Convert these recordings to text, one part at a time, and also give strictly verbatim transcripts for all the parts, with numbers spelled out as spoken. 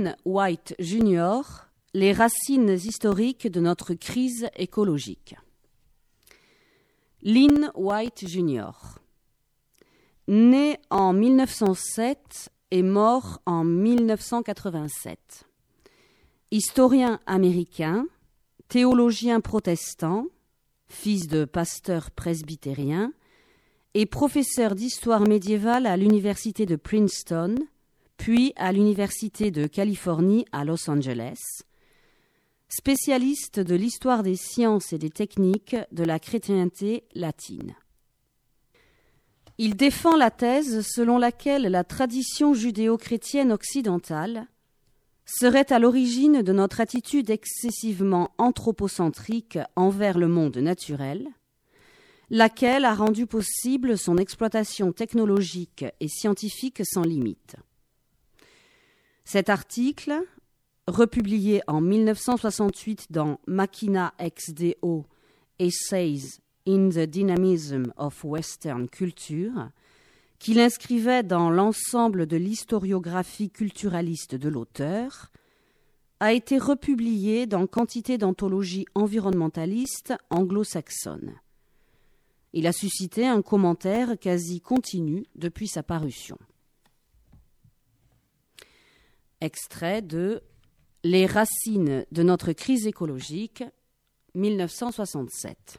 Lynn White junior, Les racines historiques de notre crise écologique. Lynn White junior, né en mille neuf cent sept et mort en mille neuf cent quatre-vingt-sept. Historien américain, théologien protestant, fils de pasteur presbytérien, et professeur d'histoire médiévale à l'université de Princeton, puis à l'université de Californie à Los Angeles, spécialiste de l'histoire des sciences et des techniques de la chrétienté latine. Il défend la thèse selon laquelle la tradition judéo-chrétienne occidentale serait à l'origine de notre attitude excessivement anthropocentrique envers le monde naturel, laquelle a rendu possible son exploitation technologique et scientifique sans limite. Cet article, republié en mille neuf cent soixante-huit dans Machina ex Deo, Essays in the Dynamism of Western Culture, qu'il inscrivait dans l'ensemble de l'historiographie culturaliste de l'auteur, a été republié dans quantité d'anthologies environnementalistes anglo-saxonnes. Il a suscité un commentaire quasi continu depuis sa parution. Extrait de Les racines de notre crise écologique, mille neuf cent soixante-sept.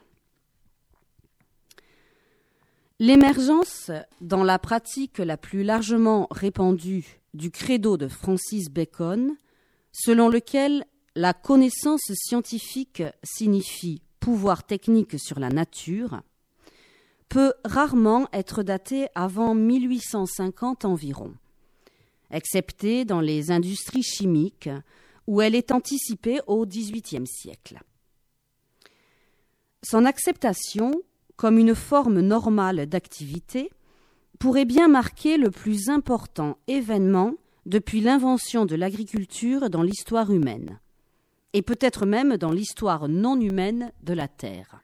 L'émergence, dans la pratique la plus largement répandue, du credo de Francis Bacon, selon lequel la connaissance scientifique signifie pouvoir technique sur la nature, peut rarement être datée avant mille huit cent cinquante environ, excepté dans les industries chimiques, où elle est anticipée au dix-huitième siècle. Son acceptation, comme une forme normale d'activité, pourrait bien marquer le plus important événement depuis l'invention de l'agriculture dans l'histoire humaine, et peut-être même dans l'histoire non humaine de la Terre.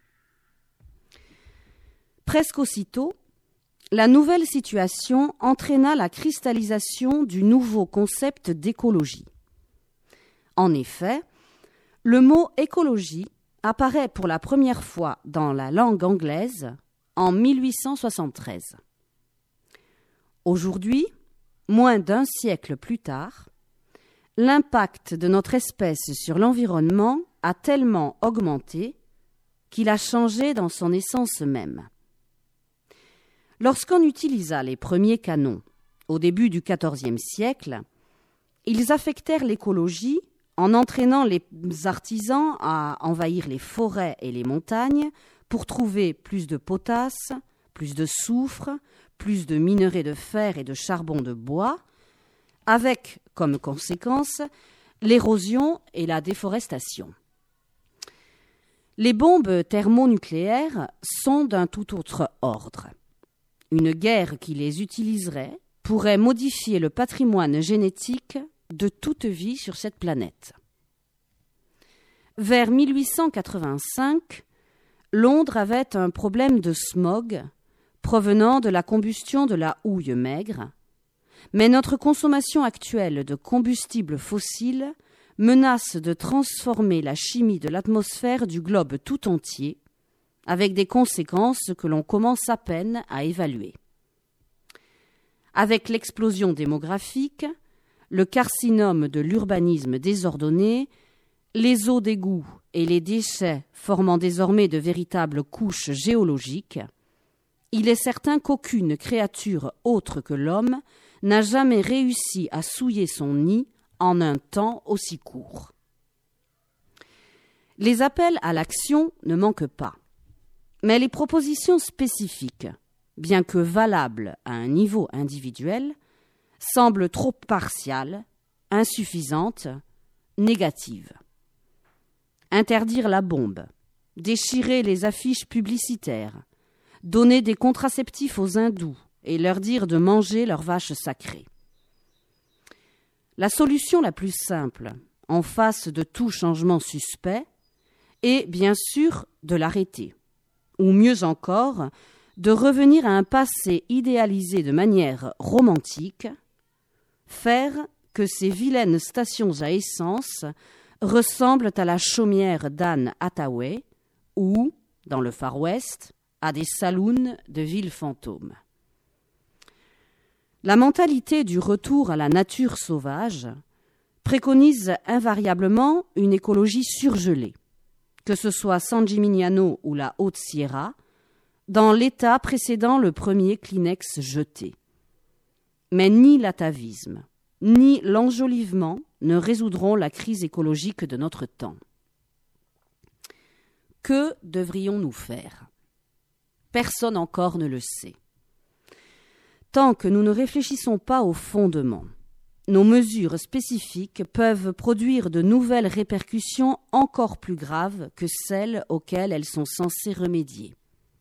Presque aussitôt, la nouvelle situation entraîna la cristallisation du nouveau concept d'écologie. En effet, le mot écologie apparaît pour la première fois dans la langue anglaise en mille huit cent soixante-treize. Aujourd'hui, moins d'un siècle plus tard, l'impact de notre espèce sur l'environnement a tellement augmenté qu'il a changé dans son essence même. Lorsqu'on utilisa les premiers canons au début du quatorzième siècle, ils affectèrent l'écologie en entraînant les artisans à envahir les forêts et les montagnes pour trouver plus de potasse, plus de soufre, plus de minerais de fer et de charbon de bois, avec comme conséquence l'érosion et la déforestation. Les bombes thermonucléaires sont d'un tout autre ordre. Une guerre qui les utiliserait pourrait modifier le patrimoine génétique de toute vie sur cette planète. Vers mille huit cent quatre-vingt-cinq, Londres avait un problème de smog provenant de la combustion de la houille maigre, mais notre consommation actuelle de combustibles fossiles menace de transformer la chimie de l'atmosphère du globe tout entier, avec des conséquences que l'on commence à peine à évaluer. Avec l'explosion démographique, le carcinome de l'urbanisme désordonné, les eaux d'égout et les déchets formant désormais de véritables couches géologiques, il est certain qu'aucune créature autre que l'homme n'a jamais réussi à souiller son nid en un temps aussi court. Les appels à l'action ne manquent pas. Mais les propositions spécifiques, bien que valables à un niveau individuel, semblent trop partiales, insuffisantes, négatives. Interdire la bombe, déchirer les affiches publicitaires, donner des contraceptifs aux hindous et leur dire de manger leurs vaches sacrées. La solution la plus simple, en face de tout changement suspect, est bien sûr de l'arrêter. Ou mieux encore, de revenir à un passé idéalisé de manière romantique, faire que ces vilaines stations à essence ressemblent à la chaumière d'Anne Hathaway ou, dans le Far West, à des saloons de villes fantômes. La mentalité du retour à la nature sauvage préconise invariablement une écologie surgelée, que ce soit San Gimignano ou la Haute-Sierra, dans l'état précédant le premier Kleenex jeté. Mais ni l'atavisme, ni l'enjolivement ne résoudront la crise écologique de notre temps. Que devrions-nous faire ? Personne encore ne le sait. Tant que nous ne réfléchissons pas au fondement, nos mesures spécifiques peuvent produire de nouvelles répercussions encore plus graves que celles auxquelles elles sont censées remédier.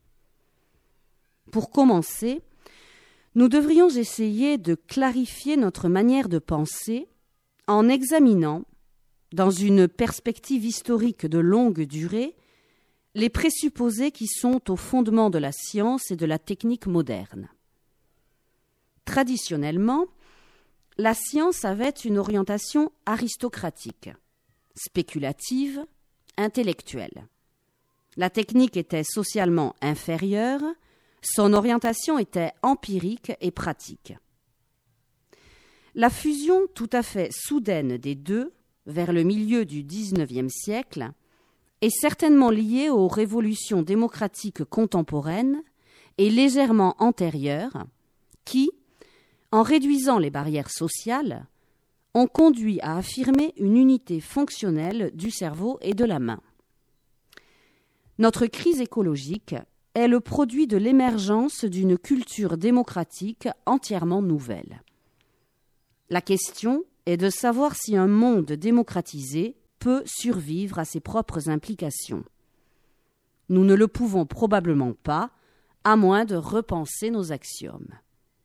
Pour commencer, nous devrions essayer de clarifier notre manière de penser en examinant, dans une perspective historique de longue durée, les présupposés qui sont au fondement de la science et de la technique moderne. Traditionnellement, la science avait une orientation aristocratique, spéculative, intellectuelle. La technique était socialement inférieure, son orientation était empirique et pratique. La fusion tout à fait soudaine des deux, vers le milieu du dix-neuvième siècle, est certainement liée aux révolutions démocratiques contemporaines et légèrement antérieures qui, en réduisant les barrières sociales, ont conduit à affirmer une unité fonctionnelle du cerveau et de la main. Notre crise écologique est le produit de l'émergence d'une culture démocratique entièrement nouvelle. La question est de savoir si un monde démocratisé peut survivre à ses propres implications. Nous ne le pouvons probablement pas, à moins de repenser nos axiomes.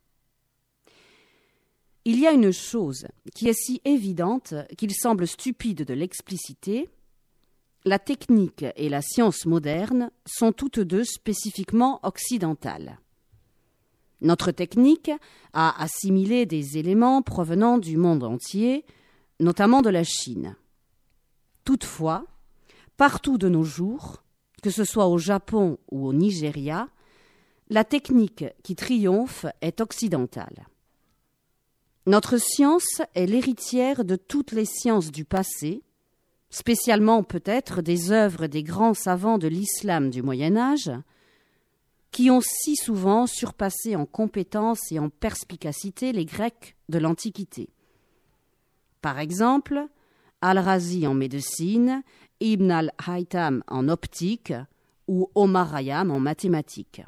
Il y a une chose qui est si évidente qu'il semble stupide de l'expliciter. La technique et la science moderne sont toutes deux spécifiquement occidentales. Notre technique a assimilé des éléments provenant du monde entier, notamment de la Chine. Toutefois, partout de nos jours, que ce soit au Japon ou au Nigeria, la technique qui triomphe est occidentale. Notre science est l'héritière de toutes les sciences du passé, spécialement peut-être des œuvres des grands savants de l'islam du Moyen-Âge, qui ont si souvent surpassé en compétence et en perspicacité les Grecs de l'Antiquité. Par exemple, Al-Razi en médecine, Ibn al-Haytham en optique ou Omar Khayyam en mathématiques.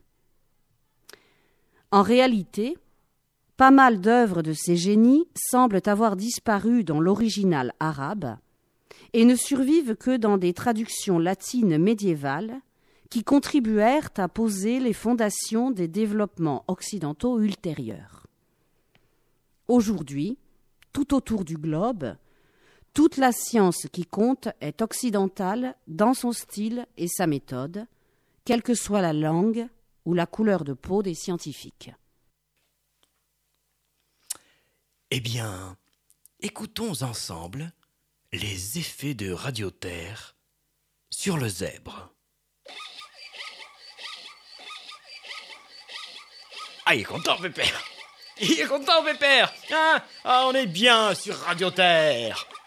En réalité, pas mal d'œuvres de ces génies semblent avoir disparu dans l'original arabe et ne survivent que dans des traductions latines médiévales qui contribuèrent à poser les fondations des développements occidentaux ultérieurs. Aujourd'hui, tout autour du globe, toute la science qui compte est occidentale dans son style et sa méthode, quelle que soit la langue ou la couleur de peau des scientifiques. Eh bien, écoutons ensemble les effets de Radioterre sur le zèbre. Ah, il est content, Pépère. Il est content, Pépère. Hein? Ah, on est bien sur Radioterre.